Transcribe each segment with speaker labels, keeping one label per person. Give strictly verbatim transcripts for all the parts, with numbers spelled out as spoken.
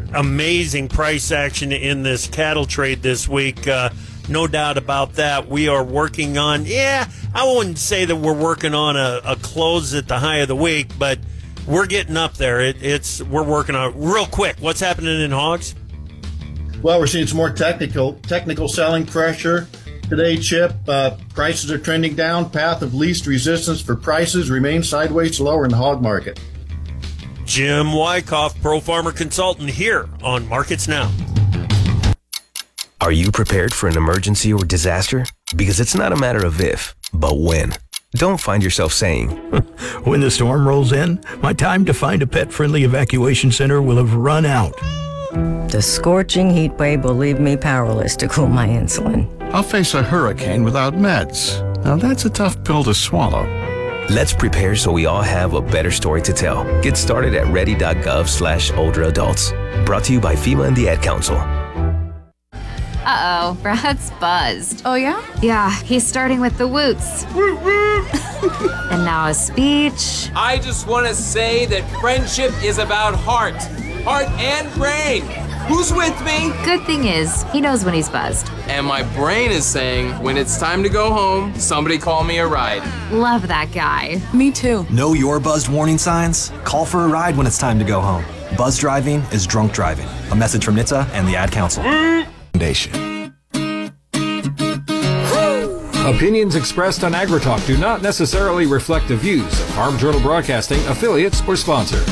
Speaker 1: amazing price action in this cattle trade this week. Uh, no doubt about that. We are working on, yeah, I wouldn't say that we're working on a, a close at the high of the week, but we're getting up there. It, it's We're working on it. Real quick, what's happening in hogs?
Speaker 2: Well, we're seeing some more technical technical selling pressure today, Chip. Uh, prices are trending down. Path of least resistance for prices remains sideways lower in the hog market.
Speaker 1: Jim Wyckoff, Pro Farmer Consultant, here on Markets Now.
Speaker 3: Are you prepared for an emergency or disaster? Because it's not a matter of if, but when. Don't find yourself saying,
Speaker 4: when the storm rolls in, my time to find a pet-friendly evacuation center will have run out.
Speaker 5: The scorching heat wave will leave me powerless to cool my insulin.
Speaker 6: I'll face a hurricane without meds. Now that's a tough pill to swallow.
Speaker 3: Let's prepare so we all have a better story to tell. Get started at ready.gov slash older adults. Brought to you by FEMA and the Ad Council.
Speaker 7: Uh-oh, Brad's buzzed.
Speaker 8: Oh, yeah?
Speaker 7: Yeah, he's starting with the woots. And now a speech.
Speaker 9: I just want to say that friendship is about heart. Heart and brain. Who's with me?
Speaker 7: Good thing is, he knows when he's buzzed.
Speaker 9: And my brain is saying, when it's time to go home, somebody call me a ride.
Speaker 7: Love that guy.
Speaker 8: Me too.
Speaker 10: Know your buzzed warning signs? Call for a ride when it's time to go home. Buzz driving is drunk driving. A message from N H T S A and the Ad Council. Foundation.
Speaker 11: Opinions expressed on AgriTalk do not necessarily reflect the views of Farm Journal Broadcasting, affiliates, or sponsors.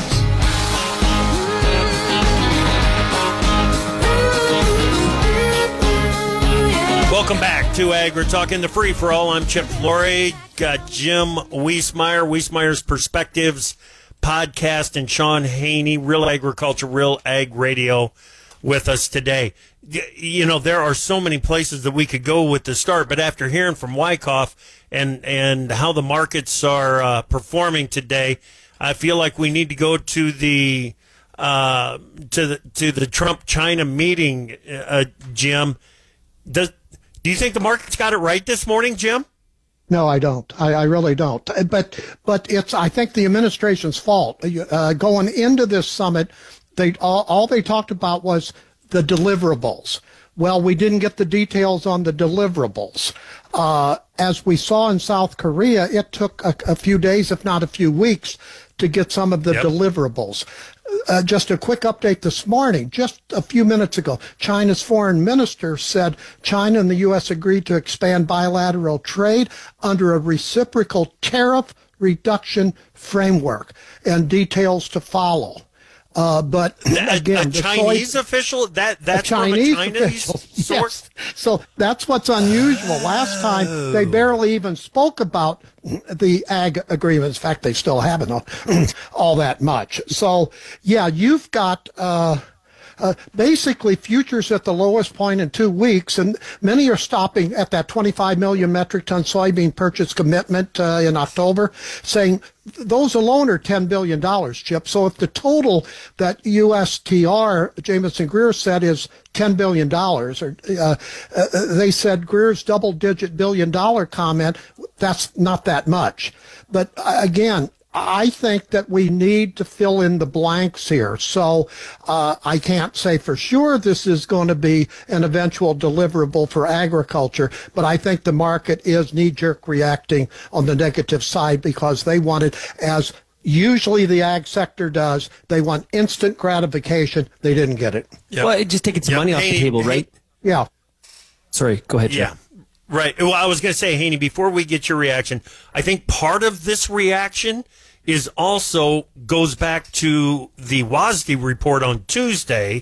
Speaker 1: Welcome back to AgriTalk in the Free for All. I'm Chip Flory. Got Jim Wiesemeyer, Wiesmeyer's Perspectives podcast, and Sean Haney, Real Agriculture, Real Ag Radio, with us today. You know, there are so many places that we could go with the start, but after hearing from Wyckoff and and how the markets are uh, performing today, I feel like we need to go to the uh, to the to the Trump-China meeting, uh, Jim. Does do you think the market's got it right this morning, Jim?
Speaker 12: No, I don't. I, I really don't. But but it's I think the administration's fault. Uh, going into this summit, they all, all they talked about was the deliverables. Well, we didn't get the details on the deliverables. Uh, as we saw in South Korea, it took a, a few days, if not a few weeks, to get some of the yep. deliverables. Uh, just a quick update this morning, just a few minutes ago, China's foreign minister said China and the U S agreed to expand bilateral trade under a reciprocal tariff reduction framework, and details to follow. Uh, but again,
Speaker 1: a, a Chinese soy, official that that's
Speaker 12: a Chinese
Speaker 1: from a Chinese
Speaker 12: official.
Speaker 1: source.
Speaker 12: Yes. So that's what's unusual. Last time they barely even spoke about the ag agreements. In fact, they still haven't all that much. So yeah, you've got uh, uh, basically futures at the lowest point in two weeks, and many are stopping at that twenty-five million metric ton soybean purchase commitment uh, in October, saying those alone are ten billion dollars, Chip. So if the total that U S T R, Jameson Greer said, is ten billion dollars, or uh, uh, they said Greer's double-digit billion-dollar comment, that's not that much. But uh, again, I think that we need to fill in the blanks here. So uh, I can't say for sure this is going to be an eventual deliverable for agriculture, but I think the market is knee-jerk reacting on the negative side because they want it, as usually the ag sector does, they want instant gratification. They didn't get it.
Speaker 13: Yep. Well, it just taking some yep. money off
Speaker 1: Haney,
Speaker 13: the table, right?
Speaker 1: Haney.
Speaker 12: Yeah.
Speaker 13: Sorry, go ahead,
Speaker 1: Jeff. Yeah, right. Well, I was going to say, Haney, before we get your reaction, I think part of this reaction is also goes back to the W A S D report on Tuesday.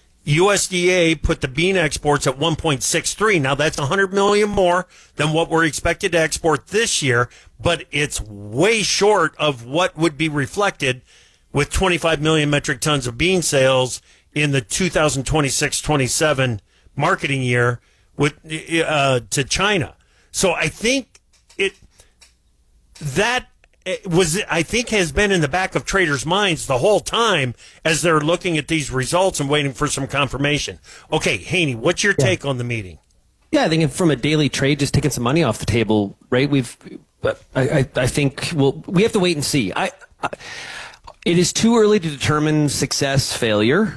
Speaker 1: U S D A put the bean exports at one point six three. Now, that's one hundred million more than what we're expected to export this year, but it's way short of what would be reflected with twenty-five million metric tons of bean sales in the two thousand twenty-six twenty-seven marketing year with uh, to China. So I think it that was, I think, has been in the back of traders' minds the whole time as they're looking at these results and waiting for some confirmation. Okay, Haney, what's your take yeah. on the meeting?
Speaker 13: Yeah, I think from a daily trade, just taking some money off the table, right? We've, but I, I, I think we'll, we have to wait and see. I, I, it is too early to determine success, failure.